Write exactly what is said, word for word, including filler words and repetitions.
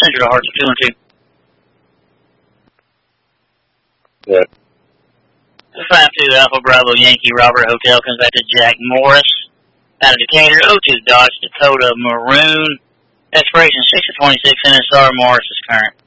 Central to Hartsville, two and two. Good. five two Alpha Bravo Yankee Robert Hotel comes back to Jack Morris. Out of Decatur, oh two Dodge Dakota Maroon. Expiration six of twenty-six, N S R Morris is current.